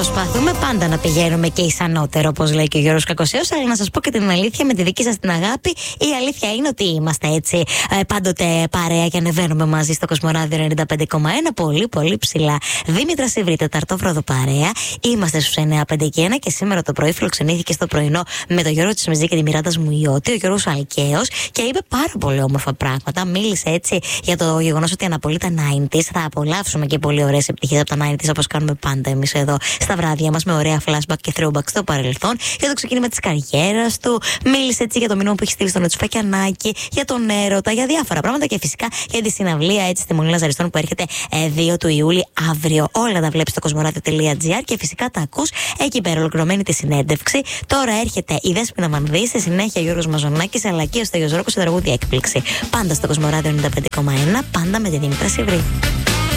Προσπαθούμε πάντα να πηγαίνουμε και ισανότερο, όπως λέει και ο Γιώργος Κακοσέος, αλλά να σας πω και την αλήθεια, με τη δική σας την αγάπη, η αλήθεια είναι ότι είμαστε έτσι πάντοτε παρέα και ανεβαίνουμε μαζί στο Κοσμοράδιο 95,1 πολύ πολύ ψηλά. Δήμητρα Σιβρή, Τεταρτόβροδο παρέα. Είμαστε στους 951 και σήμερα το πρωί φιλοξενήθηκε στο πρωινό με τον Γιώργο Τσιμεζή και τη Μιράντα Σμουγιώτη, ο Γιώργος Αλκαίος, και είπε πάρα πολύ όμορφα πράγματα. Μίλησε έτσι για το γεγονός ότι αναπολύει τα 90s. Θα απολαύσουμε και πολύ ωραίες επιτυχίες από τα 90s, όπως κάνουμε πάντα εμείς εδώ στα βράδια μας, με ωραία flashback και throwback στο παρελθόν, για το ξεκίνημα της καριέρας του. Μίλησε έτσι για το μήνυμα που έχει στείλει στον Τσουφακιανάκη, για τον έρωτα, για διάφορα πράγματα και φυσικά για τη συναυλία έτσι στη Μονή Λαζαριστών που έρχεται 2 του Ιούλη αύριο. Όλα τα βλέπεις στο κοσμοράδιο.gr και φυσικά τα ακούς εκεί πέρα. Ολοκληρωμένη τη συνέντευξη. Τώρα έρχεται η Δέσποινα Μανδύ, στη συνέχεια Γιώργος Μαζονάκης, αλλά και ο Στέλιος Ρόκος σε τραγούδια έκπληξη. Πάντα στο Κοσμοράδιο 95,1, πάντα με τη Δήμητρα Σιβρή.